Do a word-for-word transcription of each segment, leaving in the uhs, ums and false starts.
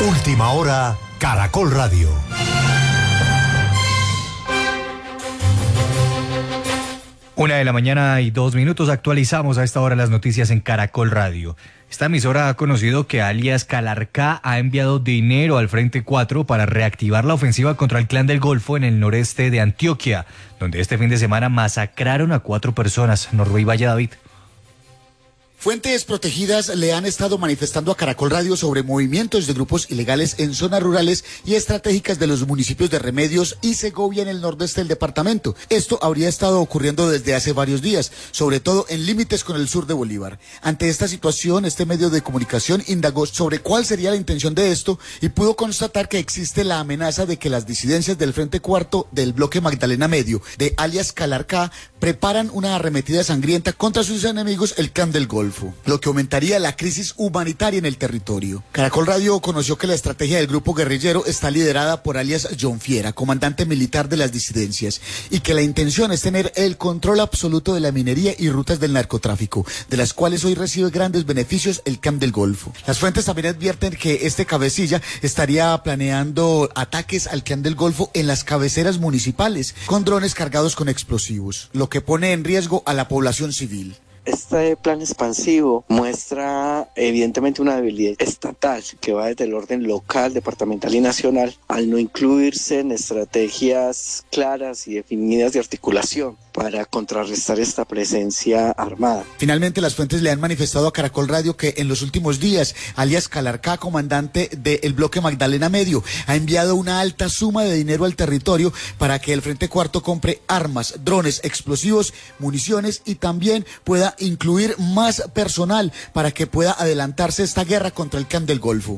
Última hora, Caracol Radio. Una de la mañana y dos minutos, actualizamos a esta hora las noticias en Caracol Radio. Esta emisora ha conocido que alias Calarcá ha enviado dinero al Frente cuatro para reactivar la ofensiva contra el Clan del Golfo en el noreste de Antioquia, donde este fin de semana masacraron a cuatro personas. Norbey Valle David. Fuentes protegidas le han estado manifestando a Caracol Radio sobre movimientos de grupos ilegales en zonas rurales y estratégicas de los municipios de Remedios y Segovia en el nordeste del departamento. Esto habría estado ocurriendo desde hace varios días, sobre todo en límites con el sur de Bolívar. Ante esta situación, este medio de comunicación indagó sobre cuál sería la intención de esto y pudo constatar que existe la amenaza de que las disidencias del Frente Cuarto del bloque Magdalena Medio, de alias Calarcá, preparan una arremetida sangrienta contra sus enemigos, el Clan del Golfo, lo que aumentaría la crisis humanitaria en el territorio. Caracol Radio conoció que la estrategia del grupo guerrillero está liderada por alias John Fiera, comandante militar de las disidencias, y que la intención es tener el control absoluto de la minería y rutas del narcotráfico, de las cuales hoy recibe grandes beneficios el Clan del Golfo. Las fuentes también advierten que este cabecilla estaría planeando ataques al Clan del Golfo en las cabeceras municipales, con drones cargados con explosivos, lo que pone en riesgo a la población civil. Este plan expansivo muestra evidentemente una debilidad estatal que va desde el orden local, departamental y nacional, al no incluirse en estrategias claras y definidas de articulación para contrarrestar esta presencia armada. Finalmente, las fuentes le han manifestado a Caracol Radio que en los últimos días, alias Calarcá, comandante del bloque Magdalena Medio, ha enviado una alta suma de dinero al territorio para que el Frente Cuarto compre armas, drones, explosivos, municiones y también pueda incluir más personal para que pueda adelantarse esta guerra contra el Clan del Golfo.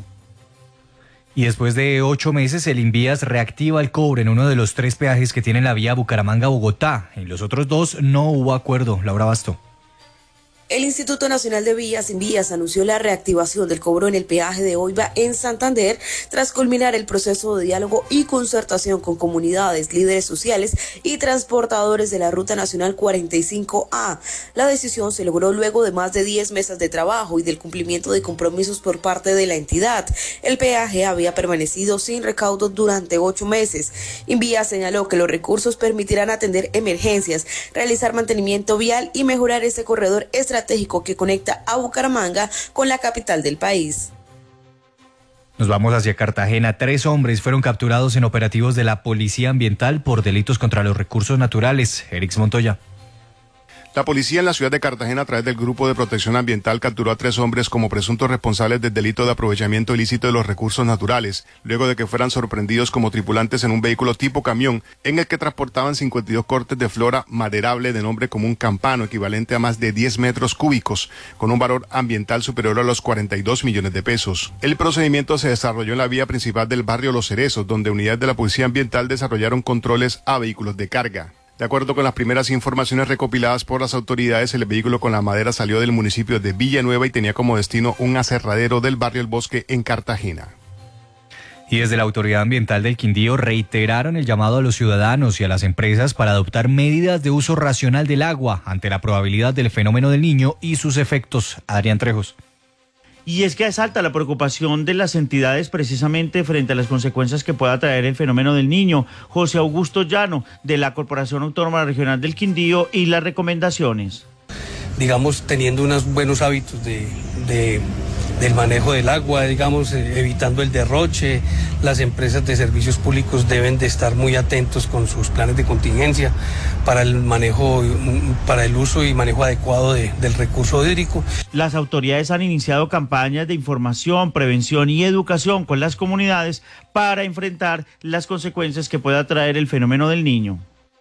Y después de ocho meses, el Invías reactiva el cobre en uno de los tres peajes que tiene la vía Bucaramanga-Bogotá. En los otros dos no hubo acuerdo. Laura Basto. El Instituto Nacional de Vías Invías anunció la reactivación del cobro en el peaje de Oiva en Santander tras culminar el proceso de diálogo y concertación con comunidades, líderes sociales y transportadores de la Ruta Nacional cuarenta y cinco A. La decisión se logró luego de más de diez meses de trabajo y del cumplimiento de compromisos por parte de la entidad. El peaje había permanecido sin recaudo durante ocho meses. Invías señaló que los recursos permitirán atender emergencias, realizar mantenimiento vial y mejorar este corredor estratégico estratégico que conecta a Bucaramanga con la capital del país. Nos vamos hacia Cartagena. Tres hombres fueron capturados en operativos de la Policía Ambiental por delitos contra los recursos naturales. Erix Montoya. La policía en la ciudad de Cartagena, a través del Grupo de Protección Ambiental, capturó a tres hombres como presuntos responsables del delito de aprovechamiento ilícito de los recursos naturales, luego de que fueran sorprendidos como tripulantes en un vehículo tipo camión, en el que transportaban cincuenta y dos cortes de flora maderable de nombre común campano, equivalente a más de diez metros cúbicos, con un valor ambiental superior a los cuarenta y dos millones de pesos. El procedimiento se desarrolló en la vía principal del barrio Los Cerezos, donde unidades de la Policía Ambiental desarrollaron controles a vehículos de carga. De acuerdo con las primeras informaciones recopiladas por las autoridades, el vehículo con la madera salió del municipio de Villanueva y tenía como destino un aserradero del barrio El Bosque en Cartagena. Y desde la Autoridad Ambiental del Quindío reiteraron el llamado a los ciudadanos y a las empresas para adoptar medidas de uso racional del agua ante la probabilidad del fenómeno del Niño y sus efectos. Adrián Trejos. Y es que es alta la preocupación de las entidades precisamente frente a las consecuencias que pueda traer el fenómeno del Niño. José Augusto Llano, de la Corporación Autónoma Regional del Quindío, y las recomendaciones. Digamos, teniendo unos buenos hábitos de, de, del manejo del agua, digamos, eh, evitando el derroche. Las empresas de servicios públicos deben de estar muy atentos con sus planes de contingencia para el manejo, para el uso y manejo adecuado de, del recurso hídrico. Las autoridades han iniciado campañas de información, prevención y educación con las comunidades para enfrentar las consecuencias que pueda traer el fenómeno del Niño.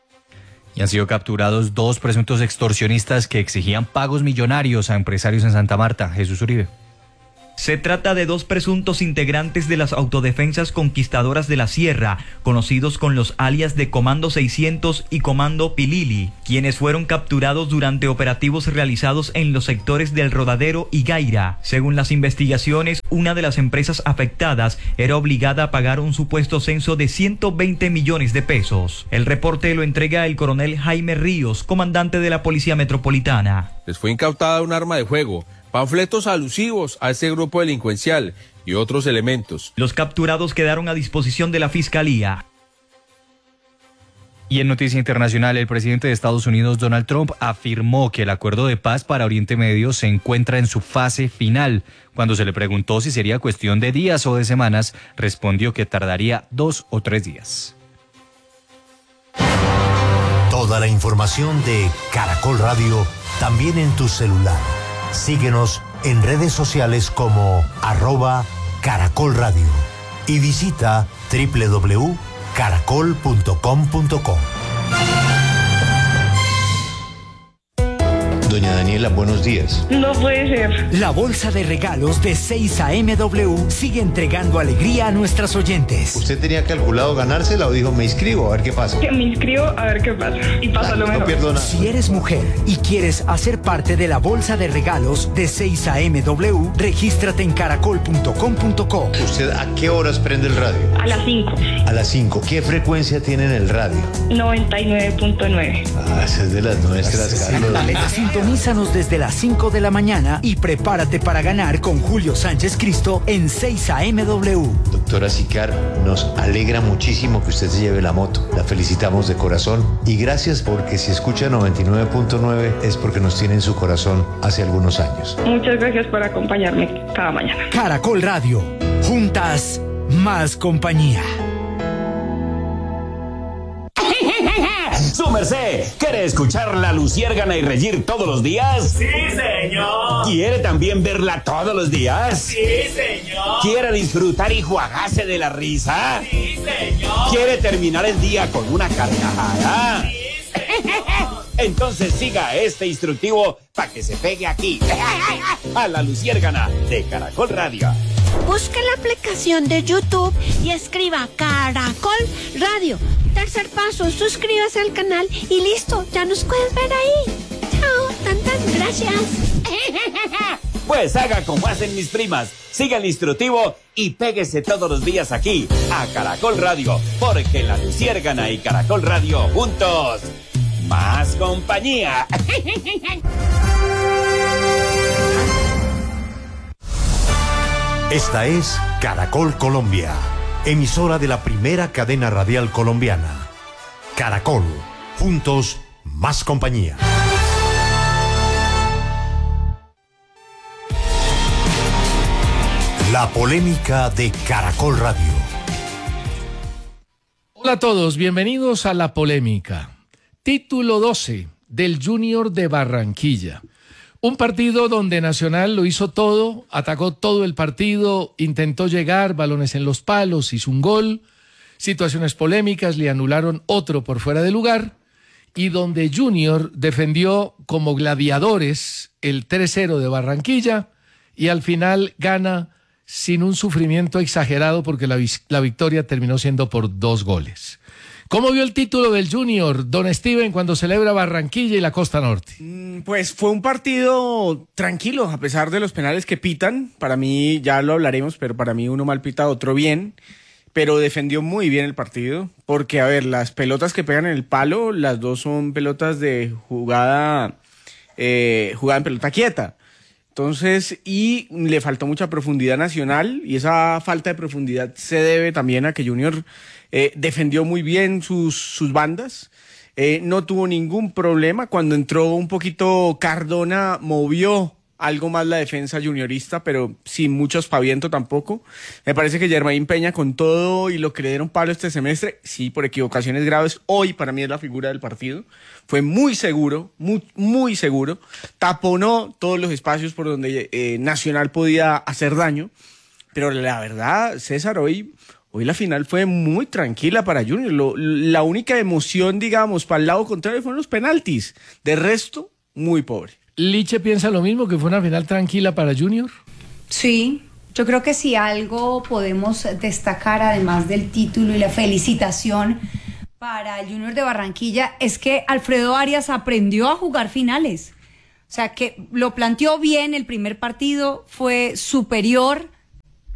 Y han sido capturados dos presuntos extorsionistas que exigían pagos millonarios a empresarios en Santa Marta. Jesús Uribe. Se trata de dos presuntos integrantes de las autodefensas conquistadoras de la Sierra, conocidos con los alias de Comando seiscientos y Comando Pilili, quienes fueron capturados durante operativos realizados en los sectores del Rodadero y Gaira. Según las investigaciones, una de las empresas afectadas era obligada a pagar un supuesto censo de ciento veinte millones de pesos. El reporte lo entrega el coronel Jaime Ríos, comandante de la Policía Metropolitana. Les fue incautada un arma de fuego, panfletos alusivos a este grupo delincuencial y otros elementos. Los capturados quedaron a disposición de la Fiscalía. Y en noticia internacional, el presidente de Estados Unidos, Donald Trump, afirmó que el acuerdo de paz para Oriente Medio se encuentra en su fase final. Cuando se le preguntó si sería cuestión de días o de semanas, respondió que tardaría dos o tres días. Toda la información de Caracol Radio también en tu celular. Síguenos en redes sociales como arroba Caracol Radio y visita doble u doble u doble u punto caracol punto com punto co. Doña Daniela, buenos días. No puede ser. La bolsa de regalos de seis A M W sigue entregando alegría a nuestras oyentes. ¿Usted tenía calculado ganársela o dijo me inscribo a ver qué pasa? Que me inscribo a ver qué pasa. Y pasa Dale, lo mejor. No pierdo nada. Si eres mujer y quieres hacer parte de la bolsa de regalos de seis A M W, regístrate en caracol punto com punto co. ¿Usted a qué horas prende el radio? A las cinco. A las cinco. ¿Qué frecuencia tiene en el radio? noventa y nueve punto nueve. Ah, esa es de las nuestras, Carlos. Sintonízanos desde las cinco de la mañana y prepárate para ganar con Julio Sánchez Cristo en seis A M W. Doctora Sicar, nos alegra muchísimo que usted se lleve la moto. La felicitamos de corazón y gracias porque si escucha noventa y nueve punto nueve es porque nos tiene en su corazón hace algunos años. Muchas gracias por acompañarme cada mañana. Caracol Radio. Juntas, más compañía. ¡Su merced! ¿Quiere escuchar La Luciérgana y reír todos los días? ¡Sí, señor! ¿Quiere también verla todos los días? ¡Sí, señor! ¿Quiere disfrutar y juagarse de la risa? ¡Sí, señor! ¿Quiere terminar el día con una carcajada? ¡Sí, señor! Entonces siga este instructivo para que se pegue aquí, a La Luciérgana de Caracol Radio. Busque la aplicación de YouTube y escriba Caracol Radio. Tercer paso, suscríbase al canal y listo, ya nos puedes ver ahí. Chao, tantas gracias. Pues haga como hacen mis primas, siga el instructivo y péguese todos los días aquí, a Caracol Radio, porque La Luciérgana y Caracol Radio juntos, más compañía. Esta es Caracol Colombia, emisora de la primera cadena radial colombiana. Caracol, juntos, más compañía. La polémica de Caracol Radio. Hola a todos, bienvenidos a La Polémica. Título doce del Junior de Barranquilla. Un partido donde Nacional lo hizo todo, atacó todo el partido, intentó llegar, balones en los palos, hizo un gol, situaciones polémicas, le anularon otro por fuera de lugar, y donde Junior defendió como gladiadores el tres cero de Barranquilla y al final gana sin un sufrimiento exagerado porque la, la victoria terminó siendo por dos goles. ¿Cómo vio el título del Junior, don Steven, cuando celebra Barranquilla y la Costa Norte? Pues fue un partido tranquilo, a pesar de los penales que pitan. Para mí, ya lo hablaremos, pero para mí uno mal pita, otro bien. Pero defendió muy bien el partido, porque, a ver, las pelotas que pegan en el palo, las dos son pelotas de jugada, eh, jugada en pelota quieta. Entonces, y le faltó mucha profundidad Nacional, y esa falta de profundidad se debe también a que Junior eh, defendió muy bien sus, sus bandas, eh, no tuvo ningún problema. Cuando entró un poquito Cardona, movió algo más la defensa juniorista, pero sin mucho aspaviento tampoco. Me parece que Germain Peña, con todo y lo que le dieron palo este semestre, sí, por equivocaciones graves, hoy para mí es la figura del partido. Fue muy seguro, muy, muy seguro. Taponó todos los espacios por donde eh, Nacional podía hacer daño. Pero la verdad, César, hoy, hoy la final fue muy tranquila para Junior. Lo, la única emoción, digamos, para el lado contrario fueron los penaltis. De resto, muy pobre. ¿Liche piensa lo mismo, que fue una final tranquila para Junior? Sí, yo creo que si algo podemos destacar, además del título y la felicitación para el Junior de Barranquilla, es que Alfredo Arias aprendió a jugar finales. O sea, que lo planteó bien, el primer partido fue superior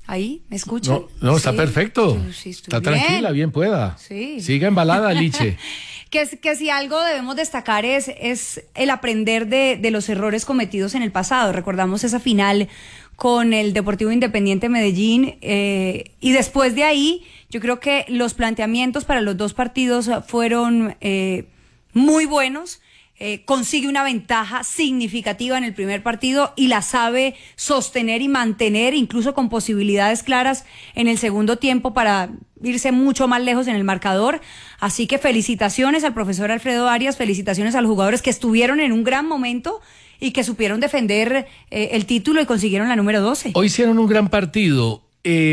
Ahí, ¿me escuchan? No, no está Sí, perfecto. sí, sí, estoy Está bien. tranquila, bien pueda. Sí. Siga embalada, Liche. Que, que si algo debemos destacar es, es el aprender de, de los errores cometidos en el pasado. Recordamos esa final con el Deportivo Independiente Medellín eh, y después de ahí yo creo que los planteamientos para los dos partidos fueron eh, muy buenos. Eh, consigue una ventaja significativa en el primer partido y la sabe sostener y mantener, incluso con posibilidades claras en el segundo tiempo para irse mucho más lejos en el marcador. Así que felicitaciones al profesor Alfredo Arias, felicitaciones a los jugadores que estuvieron en un gran momento y que supieron defender eh, el título y consiguieron la número doce. Hoy hicieron un gran partido.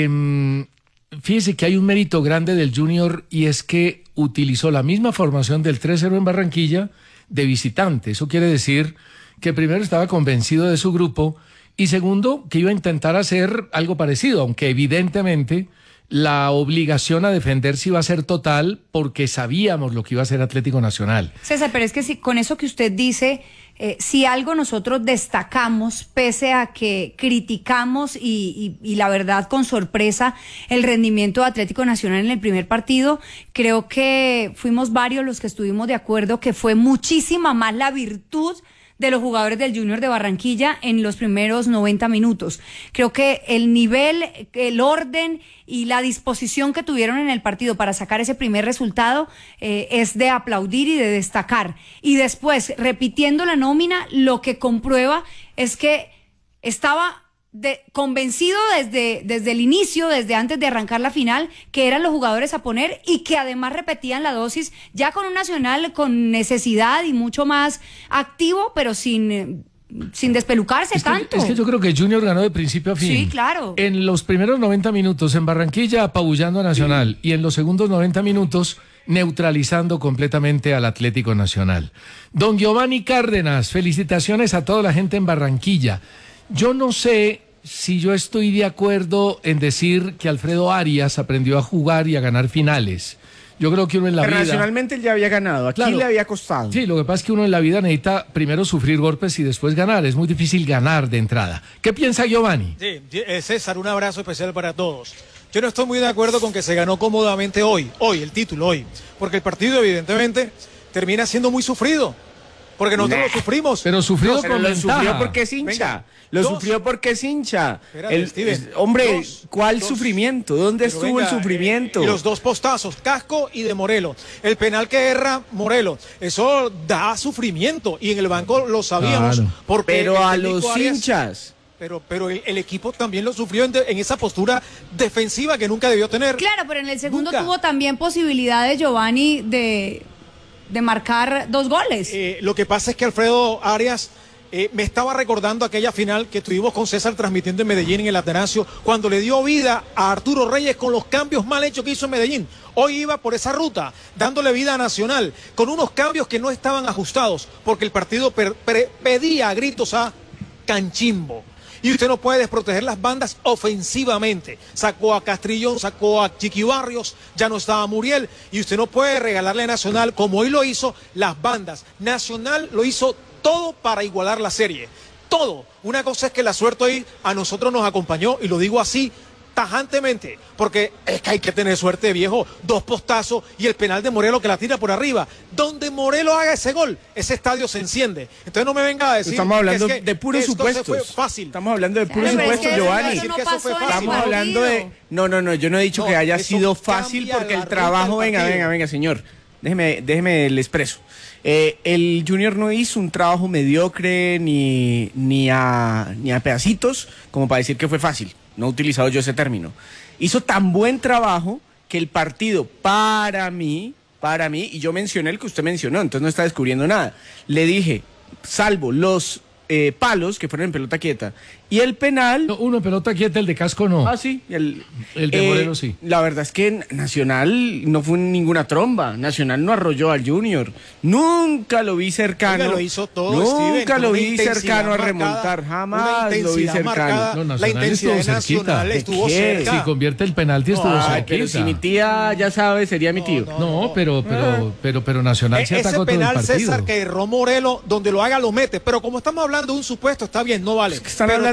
Eh, fíjese que hay un mérito grande del Junior y es que utilizó la misma formación del tres cero en Barranquilla de visitante. Eso quiere decir que primero estaba convencido de su grupo y segundo que iba a intentar hacer algo parecido, aunque evidentemente la obligación a defenderse iba a ser total porque sabíamos lo que iba a hacer Atlético Nacional. César, pero es que si, con eso que usted dice, eh, si algo nosotros destacamos, pese a que criticamos y, y, y la verdad con sorpresa el rendimiento de Atlético Nacional en el primer partido, creo que fuimos varios los que estuvimos de acuerdo que fue muchísima más la virtud de los jugadores del Junior de Barranquilla en los primeros noventa minutos. Creo que el nivel, el orden y la disposición que tuvieron en el partido para sacar ese primer resultado eh, es de aplaudir y de destacar. Y después, repitiendo la nómina, lo que comprueba es que estaba de, convencido desde, desde el inicio, desde antes de arrancar la final, que eran los jugadores a poner y que además repetían la dosis ya con un Nacional con necesidad y mucho más activo, pero sin, sin despelucarse es que, tanto. Es que yo creo que Junior ganó de principio a fin. Sí, claro. En los primeros noventa minutos en Barranquilla apabullando a Nacional y en los segundos noventa minutos neutralizando completamente al Atlético Nacional. Don Giovanni Cárdenas, felicitaciones a toda la gente en Barranquilla. Yo no sé si yo estoy de acuerdo en decir que Alfredo Arias aprendió a jugar y a ganar finales. Yo creo que uno en la vida... Internacionalmente él ya había ganado, aquí Claro. le había costado. Sí, lo que pasa es que uno en la vida necesita primero sufrir golpes y después ganar. Es muy difícil ganar de entrada. ¿Qué piensa Giovanni? Sí, eh, César, un abrazo especial para todos. Yo no estoy muy de acuerdo con que se ganó cómodamente hoy, hoy, el título hoy, porque el partido evidentemente termina siendo muy sufrido, porque nosotros Nah. lo sufrimos. Pero sufrido Dos, Pero con lo ventaja. sufrió porque es hincha. Venga, lo dos. sufrió porque es hincha. Espérate, El- Steven, es- hombre, dos, ¿cuál dos. sufrimiento? ¿Dónde Pero estuvo venga, el sufrimiento? eh, y los dos postazos, Casco y de Morelos. El penal que erra Morelos, eso da sufrimiento y en el banco lo sabíamos. Claro. Porque Pero el a técnico los Arias- hinchas. Pero, pero el, el equipo también lo sufrió en, de- en esa postura defensiva que nunca debió tener. Claro, pero en el segundo Nunca. tuvo también posibilidades, Giovanni, de, de marcar dos goles. Eh, lo que pasa es que Alfredo Arias eh, me estaba recordando aquella final que tuvimos con César transmitiendo en Medellín en el Atanasio, cuando le dio vida a Arturo Reyes con los cambios mal hechos que hizo en Medellín. Hoy iba por esa ruta, dándole vida a Nacional, con unos cambios que no estaban ajustados, porque el partido per- pre- pedía a gritos a Canchimbo. Y usted no puede desproteger las bandas ofensivamente. Sacó a Castrillón, sacó a Chiqui Barrios, ya no estaba Muriel. Y usted no puede regalarle a Nacional, como hoy lo hizo, las bandas. Nacional lo hizo todo para igualar la serie. Todo. Una cosa es que la suerte hoy a nosotros nos acompañó, y lo digo así tajantemente, porque es que hay que tener suerte, viejo. Dos postazos y el penal de Morelos que la tira por arriba. Donde Morelos haga ese gol, ese estadio se enciende. Entonces no me venga a decir Estamos hablando que es que de puros esto se supuestos. fue fácil. Estamos hablando de Claro, puros pero es supuestos, que eso- Giovanni. eso no Que eso fue pasó en fácil. ese Estamos hablando de... partido. No, no, no, yo no he dicho No, que haya eso sido fácil cambia porque la el ruta trabajo... del Venga, partido. venga, venga, señor. Déjeme, déjeme el expreso. Eh, el Junior no hizo un trabajo mediocre ni, ni, a, ni a pedacitos como para decir que fue fácil. No he utilizado yo ese término. Hizo tan buen trabajo que el partido para mí, para mí, y yo mencioné el que usted mencionó, entonces no está descubriendo nada. Le dije, salvo los eh, palos que fueron en pelota quieta y el penal... No, uno en pelota quieta, el de Casco no. Ah, sí. El, El de Morelos sí. La verdad es que Nacional no fue ninguna tromba. Nacional no arrolló al Junior. Nunca lo vi cercano. Oiga, lo hizo todo, Nunca Steven, lo con una vi intensidad cercano a marcada, remontar. una Jamás lo vi intensidad cercano. marcada. No, La Nacional intensidad estuvo de cerquita. Nacional ¿De estuvo qué? cerca. Si convierte el penalti estuvo Ay, cerquita. pero si mi tía ya sabe, sería mi tío. No, pero, pero, pero, pero Nacional E- se ese atacó todo el penal, partido. César, que erró Morelos, donde lo haga lo mete. Pero como estamos hablando de un supuesto, está bien, no vale. Están Pero hablando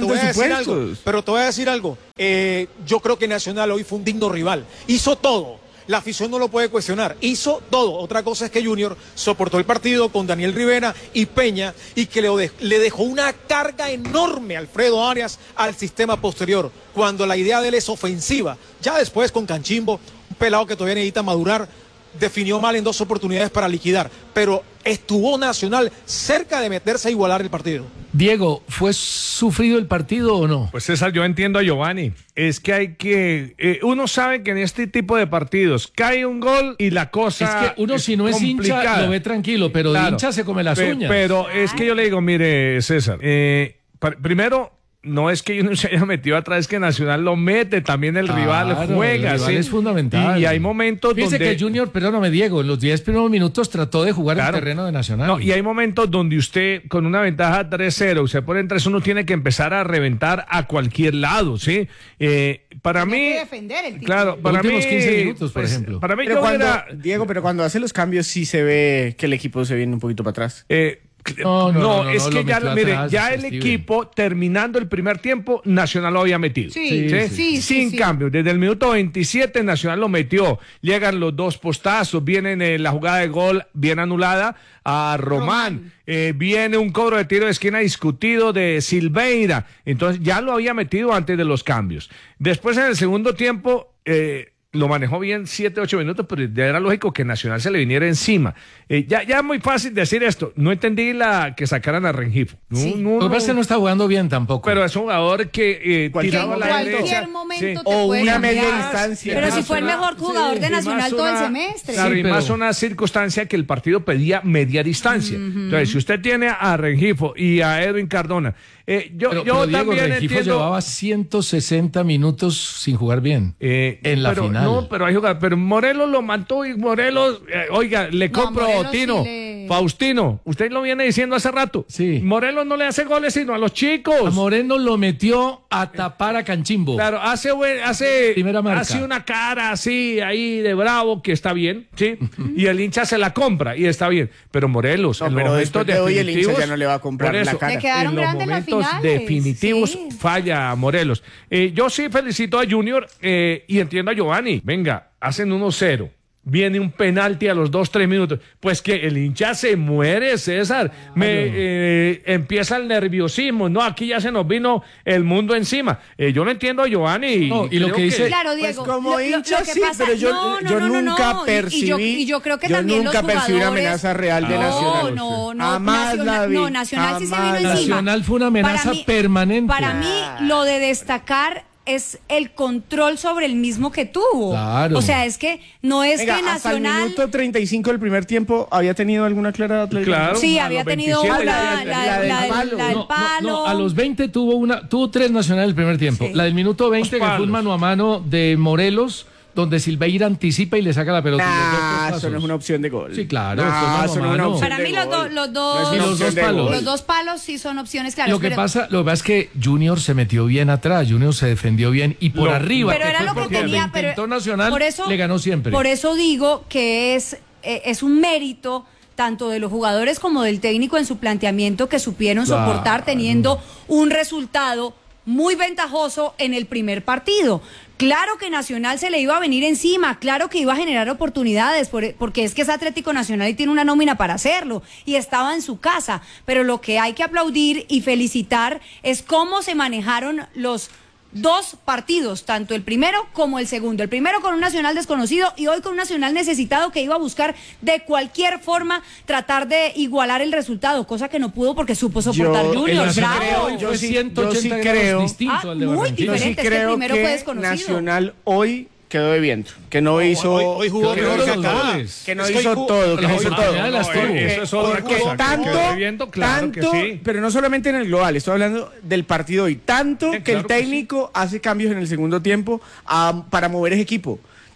te voy a decir algo, presupuestos. pero te voy a decir algo. Eh, yo creo que Nacional hoy fue un digno rival. Hizo todo. La afición no lo puede cuestionar. Hizo todo. Otra cosa es que Junior soportó el partido con Daniel Rivera y Peña y que le, de- le dejó una carga enorme a Alfredo Arias al sistema posterior, cuando la idea de él es ofensiva. Ya después con Canchimbo, un pelado que todavía necesita madurar, definió mal en dos oportunidades para liquidar, pero estuvo Nacional cerca de meterse a igualar el partido. Diego, ¿fue sufrido el partido o no? Pues César, yo entiendo a Giovanni. Es que hay que... eh, uno sabe que en este tipo de partidos cae un gol y la cosa Es que uno si no es hincha complicada. lo ve tranquilo, pero de Claro. hincha se come las Pe- uñas. Pero es que yo le digo, mire, César, eh, par- primero... No es que uno se haya metido atrás, es que Nacional lo mete, también el Claro, rival juega. el rival ¿sí? es fundamental. Y, y hay momentos Fíjese donde... que Junior, perdóname Diego, en los diez primeros minutos trató de jugar Claro. el terreno de Nacional. No, y hay momentos donde usted, con una ventaja tres cero, usted pone en tres, uno tiene que empezar a reventar a cualquier lado, ¿sí? Eh, para mí... defender el título. Claro, para mí... últimos quince minutos, por pues, ejemplo. Para mí Pero yo cuando, era... Diego, pero cuando hace los cambios sí se ve que el equipo se viene un poquito para atrás. Eh, No, no, no, no, no, es no, que lo ya, metió mire, atrás, ya este el Steven. equipo, terminando el primer tiempo, Nacional lo había metido. Sí, sí, sí, Sin sí. cambio, desde el minuto veintisiete Nacional lo metió. Llegan los dos postazos, viene eh, la jugada de gol bien anulada a Román. Eh, viene un cobro de tiro de esquina discutido de Silveira. Entonces ya lo había metido antes de los cambios. Después en el segundo tiempo... Eh, lo manejó bien siete, ocho minutos, pero ya era lógico que Nacional se le viniera encima. Eh, ya, ya es muy fácil decir esto. No entendí la que sacaran a Rengifo. No, Sí. no, Lo que pasa es que no. no está jugando bien tampoco. Pero es un jugador que eh, Cualquier tiraba a la cualquier derecha. momento Sí. te O puede una cambiar. media distancia. Pero Y si más fue el una- mejor jugador sí, de y Nacional más todo el una- semestre. Claro, Sí, y pero- más una circunstancia que el partido pedía media distancia. Entonces, si usted tiene a Rengifo y a Edwin Cardona, eh, yo, pero, yo pero Diego también Rengifo entiendo... llevaba ciento sesenta minutos sin jugar bien Eh, en la pero, final. No, pero hay jugadores. Pero Morelos lo mató y Morelos, eh, oiga, le No, compro Morelos Tino, sí le- Faustino. Usted lo viene diciendo hace rato. Sí. Morelos no le hace goles sino a los chicos. A Moreno lo metió a tapar a Canchimbo. Claro, hace, buen- hace, Primera marca. hace una cara así, ahí de bravo, que está bien, ¿sí? Y el hincha se la compra y está bien. Pero Morelos, No, en los pero momentos después de hoy el hincha definitivos, ya no le va a comprar por la eso, cara. Le quedaron en los grandes las momentos finales, definitivos sí. falla Morelos. Eh, yo sí felicito a Junior eh, y entiendo a Giovanni. Venga, hacen uno cero. Viene un penalti a los dos, tres minutos. Pues que el hincha se muere, César. Me, eh, empieza el nerviosismo. No, aquí ya se nos vino el mundo encima. Eh, yo no entiendo a Giovanni. No, y lo creo que dice- Claro, Diego. Pues como lo- lo- hincha lo que sí, pasa- pero yo, no, no, yo no, no, nunca no. Y- percibí, Y yo, y yo creo que yo también nunca los percibí una jugadores- amenaza real de no, Nacional. No, no, Jamás Nacional, la vi. no, Nacional sí se Jamás vino la vi. encima. Nacional fue una amenaza Para mí- permanente. Para mí, lo de destacar es el control sobre el mismo que tuvo. Claro. O sea, es que no es Venga, que hasta el Nacional... minuto treinta y cinco del primer tiempo había tenido alguna clara Atlético. Claro. Sí, a había los tenido veintisiete la, ya- la, la la, del la- palo. la del No, no, palo. no, a los veinte tuvo una, tuvo tres nacionales el primer tiempo. Sí. La del minuto veinte, que fue un palos. mano a mano de Morelos, donde Silveira anticipa y le saca la pelota. y los dos Nah, postazos. eso no es una opción de gol. Sí, claro, Nah, esto es mano a eso no es una mano. opción Para de mí los, gol. do- los No dos, es una Y los opción dos de palos. gol. los dos palos sí son opciones claras. Lo que pero- pasa, lo que pasa es que Junior se metió bien atrás, Junior se defendió bien y por Lo- arriba, pero que era fue lo que porque tenía, le pero intentó Nacional, por eso, le ganó siempre. Por eso digo que es, eh, es un mérito tanto de los jugadores como del técnico en su planteamiento que supieron Claro. soportar teniendo un resultado muy ventajoso en el primer partido. Claro que Nacional se le iba a venir encima, claro que iba a generar oportunidades, por- porque es que es Atlético Nacional y tiene una nómina para hacerlo, y estaba en su casa, pero lo que hay que aplaudir y felicitar es cómo se manejaron los dos partidos, tanto el primero como el segundo. El primero con un Nacional desconocido y hoy con un Nacional necesitado que iba a buscar de cualquier forma tratar de igualar el resultado, cosa que no pudo porque supo soportar Yo- Junior. yo sí Bravo. creo- Yo yo sí, sí- ciento yo sí ochenta grados creo- distinto Ah, al de muy Barranquilla. Yo sí diferente, es que el creo primero que fue desconocido. Nacional hoy quedó debiendo, que no hizo, hoy- hoy jugó que mejor no que hizo acá. todo, que no Es que hoy hizo jugó- todo, que las no hizo todo. oportunidades las tuvo. Porque- Eso es otra porque cosa, que tanto, quedó debiendo, claro que tanto, sí. pero no solamente en el global, estoy hablando del partido hoy, tanto Sí, que el claro que técnico hace cambios en el segundo tiempo ah, para mover ese equipo.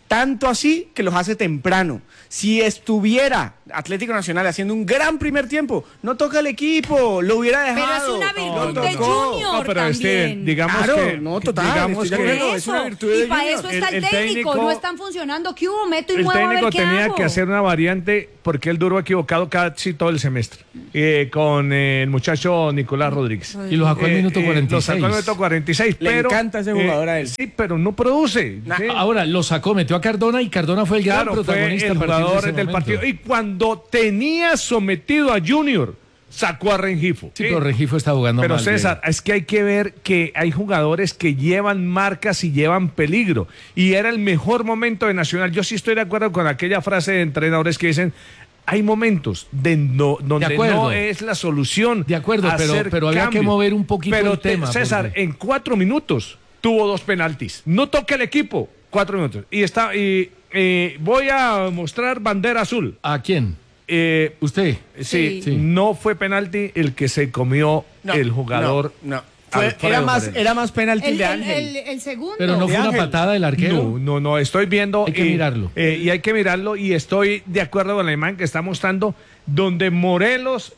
Tanto así que los hace temprano. Si estuviera Atlético Nacional haciendo un gran primer tiempo, no toca el equipo, lo hubiera dejado. Pero es una virtud no, de tocó. Junior No, pero también. Steven, digamos Claro, que... no, total, digamos estoy de que- acuerdo, es una virtud de y para Junior. eso está el, El- el técnico, técnico- no están funcionando. ¿Qué hubo? Meto y El muevo a ver técnico qué tenía hago. que hacer una variante porque él duró equivocado casi todo el semestre eh, con eh, el muchacho Nicolás Rodríguez. Y lo sacó al minuto cuarenta y Lo sacó al seis. minuto cuarenta y seis. Le pero, encanta ese jugador eh, a él. Sí, pero no produce. ¿sí? Ahora lo sacó, metió a Cardona y Cardona fue el gran Claro, fue protagonista el a partir de jugador ese del momento. partido. Y cuando tenía sometido a Junior, sacó a Rengifo. Sí, pero Rengifo está jugando Pero mal, César, es que hay que ver que hay jugadores que llevan marcas y llevan peligro. Y era el mejor momento de Nacional. Yo sí estoy de acuerdo con aquella frase de entrenadores que dicen, hay momentos de no, donde De acuerdo. no es la solución. De acuerdo, pero- hacer pero había que cambios. mover un poquito Pero el te- tema, César, porque- en cuatro minutos tuvo dos penaltis. No toca el equipo, cuatro minutos. Y está y eh, voy a mostrar bandera azul. ¿A quién? Eh, ¿Usted? Sí, Sí. no fue penalti el que se comió No, el jugador. no, no. Fue- Alfredo era más, Moreno. era más penalti El, de el, Ángel. el- el segundo. Pero no De fue una Ángel. patada del arquero. No, no, no, estoy viendo. Hay que mirarlo. eh, y hay que mirarlo y estoy de acuerdo con la imagen que está mostrando, donde Morelos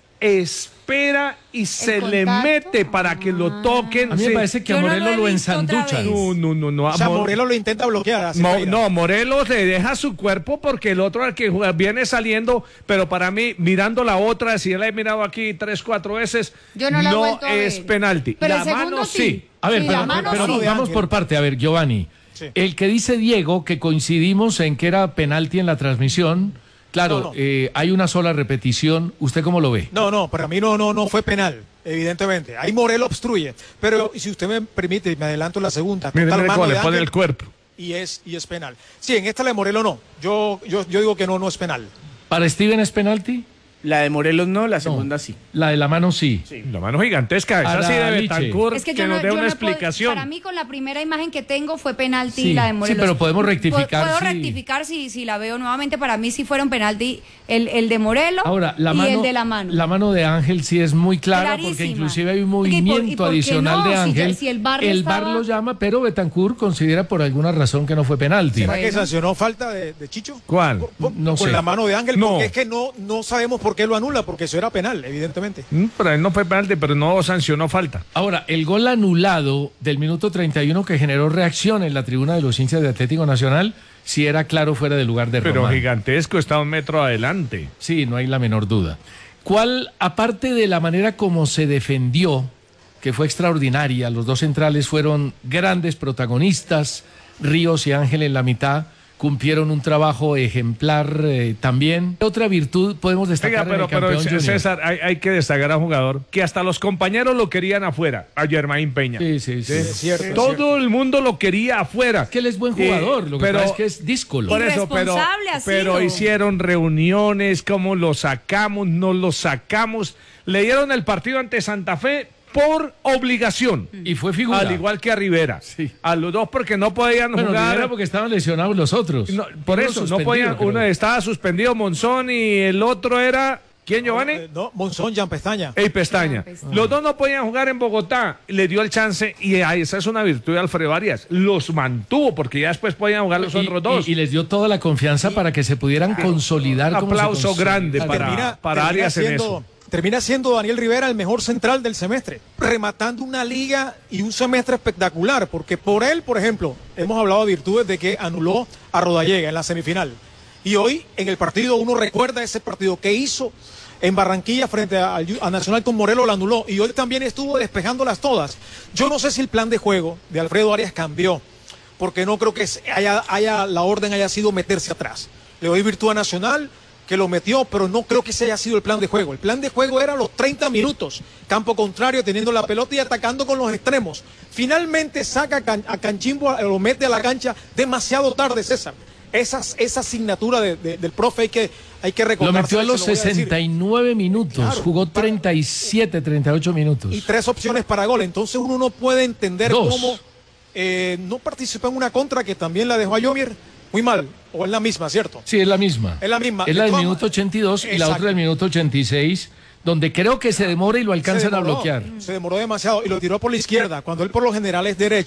espera y se le mete para que lo toquen. A mí me sí. parece que a Yo no lo Morelos he lo visto otra ensanduchan. vez. No, no, no, no. O sea, Mor- Morelos lo intenta bloquear. a Mo- Silveira. no, Morelos le deja su cuerpo porque el otro al que juega viene saliendo, pero para mí, mirando la otra, si la he mirado aquí tres, cuatro veces, Yo no la he vuelto a es ver. penalti. Pero la el segundo mano sí. sí. A ver, Sí, pero, la mano pero sí. vamos por parte. A ver, Giovanni. El que dice Diego, que coincidimos en que era penalti en la transmisión, claro, No, no. eh, hay una sola repetición. ¿Usted cómo lo ve? No, no, para mí no, no, no fue penal, evidentemente. Ahí Morelos obstruye. Pero si usted me permite, me adelanto la segunda. Mire, Total mire mano cómo le de pone Ángel el cuerpo. Y es, y es penal. Sí, en esta la de Morelos no. Yo, yo, yo digo que no, no es penal. ¿Para Steven es penalti? La de Morelos no, la segunda sí. La de la mano sí. La mano gigantesca, esa A sí la de Liche. Betancourt, Es que que, yo no, nos dé yo una no he podido- explicación. para mí con la primera imagen que tengo fue penalti Sí, la de sí, Morelos. pero podemos Pu- rectificar Puedo si- rectificar si, si la veo nuevamente. Para mí sí fueron penalti el, el de Morelos Ahora, la y mano, el de la mano. la mano de Ángel sí es muy clara, Clarísima. porque inclusive hay un ¿Y por- y movimiento por qué adicional no? de Si ya- Ángel. si el V A R el estaba- V A R lo llama, pero Betancourt considera por alguna razón que no fue penalti. ¿Será que sancionó falta de, de Chicho? ¿Cuál? No Con sé. la mano de Ángel, No. porque es que no, no sabemos por qué lo anula, porque eso era penal, evidentemente. Mm, Pero él no fue penalti, pero no sancionó falta. Ahora, el gol anulado del minuto treinta y uno que generó reacción en la tribuna de los hinchas de Atlético Nacional, sí era claro fuera de lugar de Pero Román. gigantesco, está un metro adelante. Sí, no hay la menor duda. ¿Cuál, aparte de la manera como se defendió, que fue extraordinaria, los dos centrales fueron grandes protagonistas, Ríos y Ángel en la mitad, cumplieron un trabajo ejemplar eh, también. ¿Qué otra virtud podemos destacar Oiga, pero, en el campeón pero junior? César, hay, hay que destacar a un jugador que hasta los compañeros lo querían afuera, a Germain Peña. Sí, sí, sí. Es cierto, es Todo cierto. el mundo lo quería afuera. Es que él es buen jugador, Eh, lo que pero- pasa es que es díscolo. Por eso, pero, Irresponsable ha pero sido. hicieron reuniones, cómo lo sacamos, no lo sacamos. Le dieron el partido ante Santa Fe por obligación. Y fue figura. Al igual que a Rivera. Sí. A los dos porque no podían Bueno, jugar. Rivera porque estaban lesionados los otros. No, por Uno eso, no suspendido, podían. creo. Uno estaba suspendido, Monzón, y el otro era. ¿Quién, Giovanni? Eh, No, Monzón, Jan Pestaña. Ey, Pestaña. Jan Pestaña. Los dos no podían jugar en Bogotá. Le dio el chance y ahí, esa es una virtud de Alfredo Arias. Los mantuvo porque ya después podían jugar los Y- otros dos. Y, y les dio toda la confianza para que se pudieran consolidar. Un como se aplauso consolidaron. grande para, termina, para termina Arias en siendo, eso. termina siendo Daniel Rivera el mejor central del semestre, rematando una liga y un semestre espectacular, porque por él, por ejemplo, hemos hablado de virtudes de que anuló a Rodallega en la semifinal. Y hoy en el partido uno recuerda ese partido que hizo en Barranquilla frente a, a Nacional con Morelos, lo anuló, y hoy también estuvo despejándolas todas. Yo no sé si el plan de juego de Alfredo Arias cambió, porque no creo que haya, haya la orden haya sido meterse atrás. Le doy virtud a Nacional, que lo metió, pero no creo que ese haya sido el plan de juego. El plan de juego era los treinta minutos, campo contrario, teniendo la pelota y atacando con los extremos. Finalmente saca a, Can- a Canchimbo, lo mete a la cancha demasiado tarde, César. Esa, esa asignatura de- de- del profe hay que, hay que Lo recordar. metió a los sesenta y nueve minutos, Claro. jugó treinta y siete, treinta y ocho minutos. Y tres opciones para gol. Entonces uno no puede entender Dos. cómo eh, no participó en una contra que también la dejó a Yomier muy mal. O es la misma, ¿cierto? Sí, es la misma. Es la misma. Es la De del todas minuto ochenta y dos y la Exacto. otra del minuto ochenta y seis, donde creo que se demora y lo alcanzan Se a demoró, bloquear. Se demoró demasiado y lo tiró por la izquierda, cuando él por lo general es derecho.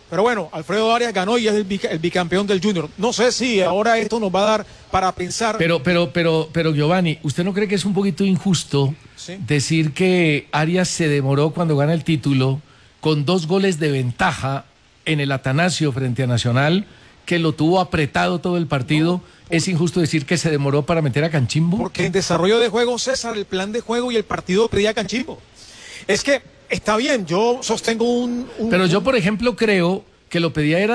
Pero bueno, Alfredo Arias ganó y es el, bica, el bicampeón del Junior. No sé si ahora esto nos va a dar para pensar. Pero, pero, pero, pero Giovanni, ¿usted no cree que es un poquito injusto ¿Sí? decir que Arias se demoró cuando gana el título con dos goles de ventaja en el Atanasio frente a Nacional, que lo tuvo apretado todo el partido? No, por... ¿Es injusto decir que se demoró para meter a Canchimbo? Porque en desarrollo de juego, César, el plan de juego y el partido pedía a Canchimbo. Es que está bien, yo sostengo un... un pero yo, por ejemplo, creo que lo pedía era